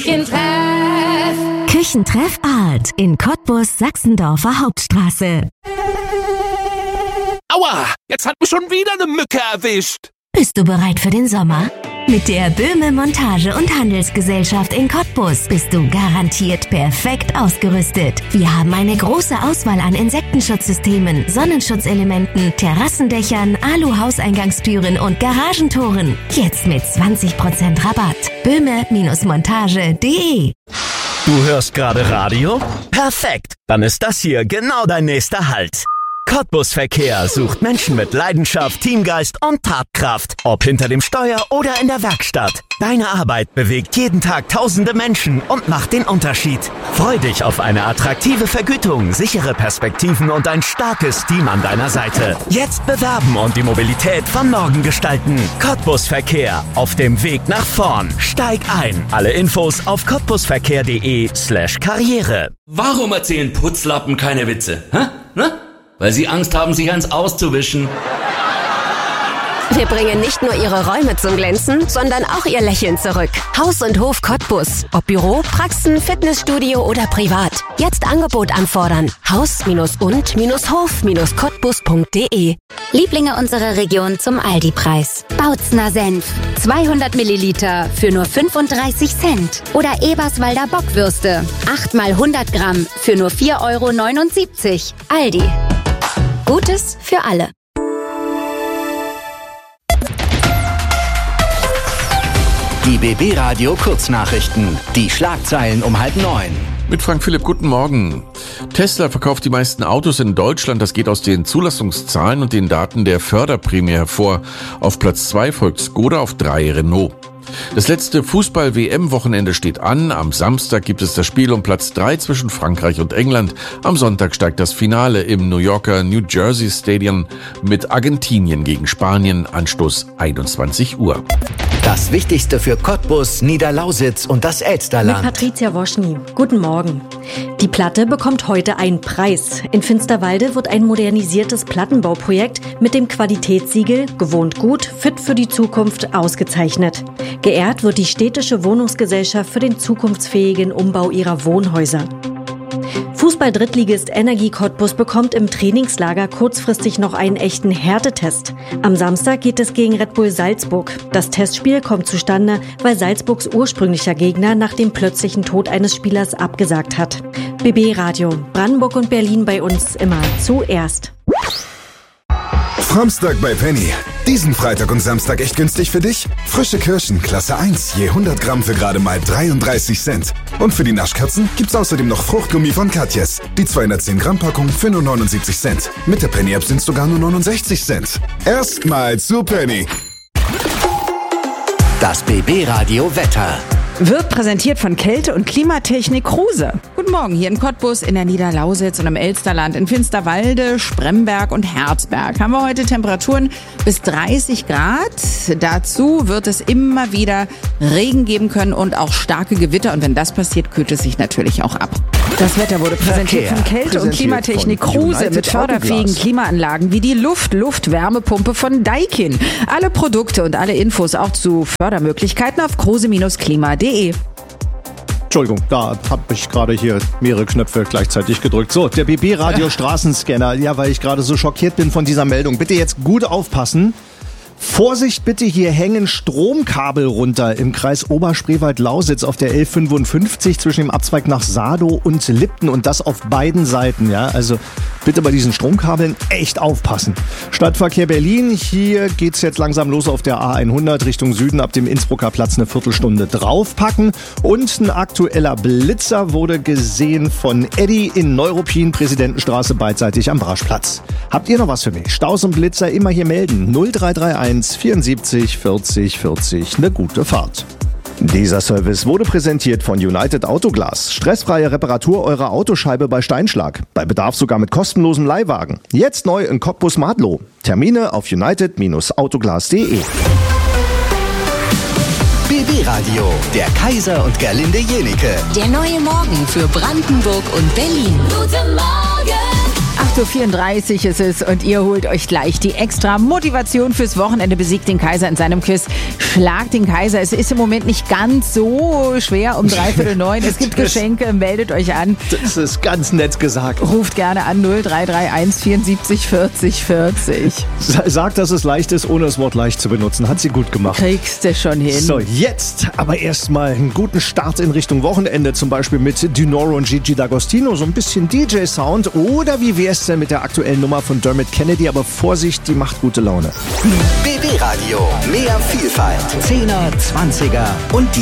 Küchentreff Art in Cottbus, Sachsendorfer Hauptstraße. Aua, jetzt hat mich schon wieder eine Mücke erwischt. Bist du bereit für den Sommer? Mit der Böhme Montage- und Handelsgesellschaft in Cottbus bist du garantiert perfekt ausgerüstet. Wir haben eine große Auswahl an Insektenschutzsystemen, Sonnenschutzelementen, Terrassendächern, Alu-Hauseingangstüren und Garagentoren. Jetzt mit 20% Rabatt. Böhme-montage.de. Du hörst gerade Radio? Perfekt! Dann ist das hier genau dein nächster Halt. Cottbus Verkehr sucht Menschen mit Leidenschaft, Teamgeist und Tatkraft. Ob hinter dem Steuer oder in der Werkstatt. Deine Arbeit bewegt jeden Tag tausende Menschen und macht den Unterschied. Freu dich auf eine attraktive Vergütung, sichere Perspektiven und ein starkes Team an deiner Seite. Jetzt bewerben und die Mobilität von morgen gestalten. Cottbus Verkehr. Auf dem Weg nach vorn. Steig ein. Alle Infos auf cottbusverkehr.de/Karriere. Warum erzählen Putzlappen keine Witze? Hä? Ne? Weil sie Angst haben, sich eins auszuwischen. Wir bringen nicht nur Ihre Räume zum Glänzen, sondern auch Ihr Lächeln zurück. Haus und Hof Cottbus. Ob Büro, Praxen, Fitnessstudio oder privat. Jetzt Angebot anfordern. Haus-und-Hof-Cottbus.de. Lieblinge unserer Region zum Aldi-Preis. Bautzner Senf. 200 Milliliter für nur 35 Cent. Oder Eberswalder Bockwürste. 8 mal 100 Gramm für nur 4,79 €. Aldi. Gutes für alle. Die BB Radio Kurznachrichten. Die Schlagzeilen um 8:30. Mit Frank Philipp, guten Morgen. Tesla verkauft die meisten Autos in Deutschland. Das geht aus den Zulassungszahlen und den Daten der Förderprämie hervor. Auf Platz 2 folgt Skoda, auf 3 Renault. Das letzte Fußball-WM-Wochenende steht an. Am Samstag gibt es das Spiel um Platz 3 zwischen Frankreich und England. Am Sonntag steigt das Finale im New Yorker New Jersey Stadium mit Argentinien gegen Spanien. Anstoß 21 Uhr. Das Wichtigste für Cottbus, Niederlausitz und das Elsterland. Mit Patricia Woschny. Guten Morgen. Die Platte bekommt heute einen Preis. In Finsterwalde wird ein modernisiertes Plattenbauprojekt mit dem Qualitätssiegel Gewohnt gut, fit für die Zukunft ausgezeichnet. Geehrt wird die städtische Wohnungsgesellschaft für den zukunftsfähigen Umbau ihrer Wohnhäuser. Fußball-Drittligist Energie Cottbus bekommt im Trainingslager kurzfristig noch einen echten Härtetest. Am Samstag geht es gegen Red Bull Salzburg. Das Testspiel kommt zustande, weil Salzburgs ursprünglicher Gegner nach dem plötzlichen Tod eines Spielers abgesagt hat. BB Radio, Brandenburg und Berlin bei uns immer zuerst. Samstag bei Penny. Diesen Freitag und Samstag echt günstig für dich? Frische Kirschen, Klasse 1, je 100 Gramm für gerade mal 33 Cent. Und für die Naschkatzen gibt's außerdem noch Fruchtgummi von Katjes. Die 210 Gramm Packung für nur 79 Cent. Mit der Penny-App sind's sogar nur 69 Cent. Erstmal zu Penny. Das BB Radio Wetter. Wird präsentiert von Kälte- und Klimatechnik Kruse. Guten Morgen hier in Cottbus, in der Niederlausitz und im Elsterland, in Finsterwalde, Spremberg und Herzberg haben wir heute Temperaturen bis 30 Grad. Dazu wird es immer wieder Regen geben können und auch starke Gewitter. Und wenn das passiert, kühlt es sich natürlich auch ab. Das Wetter wurde präsentiert von Kälte- und Klimatechnik Kruse mit förderfähigen Klimaanlagen wie die Luft-Wärmepumpe von Daikin. Alle Produkte und alle Infos auch zu Fördermöglichkeiten auf kruse-klima.de. Entschuldigung, da habe ich gerade hier mehrere Knöpfe gleichzeitig gedrückt. So, der BB Radio Straßenscanner. Ja, weil ich gerade so schockiert bin von dieser Meldung. Bitte jetzt gut aufpassen. Vorsicht bitte, hier hängen Stromkabel runter im Kreis Oberspreewald-Lausitz auf der L55 zwischen dem Abzweig nach Sadow und Lipten und das auf beiden Seiten. Ja, also bitte bei diesen Stromkabeln echt aufpassen. Stadtverkehr Berlin, hier geht's jetzt langsam los auf der A100 Richtung Süden, ab dem Innsbrucker Platz eine Viertelstunde draufpacken. Und ein aktueller Blitzer wurde gesehen von Eddie in Neuruppin, Präsidentenstraße beidseitig am Braschplatz. Habt ihr noch was für mich? Staus und Blitzer immer hier melden. 0331 74 40 40. Eine gute Fahrt. Dieser Service wurde präsentiert von United Autoglas. Stressfreie Reparatur eurer Autoscheibe bei Steinschlag. Bei Bedarf sogar mit kostenlosem Leihwagen. Jetzt neu in Cottbus-Madlow. Termine auf united-autoglas.de. BB Radio, der Kaiser und Gerlinde Jenike. Der neue Morgen für Brandenburg und Berlin. Guten Morgen. 8.34 Uhr ist es und ihr holt euch gleich die extra Motivation fürs Wochenende. Besiegt den Kaiser in seinem Quiz. Schlag den Kaiser. Es ist im Moment nicht ganz so schwer um 8:45. Es gibt Geschenke. Meldet euch an. Das ist ganz nett gesagt. Ruft gerne an 0331 74 40 40. Sagt, dass es leicht ist, ohne das Wort leicht zu benutzen. Hat sie gut gemacht. Kriegst du schon hin. So, jetzt aber erstmal einen guten Start in Richtung Wochenende. Zum Beispiel mit Dinoro und Gigi D'Agostino. So ein bisschen DJ-Sound. Oder wie wär's denn mit der aktuellen Nummer von Dermot Kennedy? Aber Vorsicht, die macht gute Laune. BB Radio. Mehr Vielfalt. 10er, 20er und die